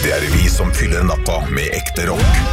Det vi som fyller natta med ekte rock.